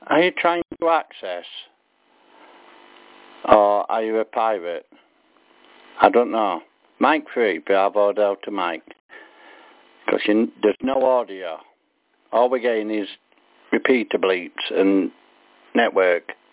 Are you trying to access? Or are you a pirate? I don't know. Mike 3, Bravo Delta Mike. Because there's no audio. All we're getting is repeater bleeps and network.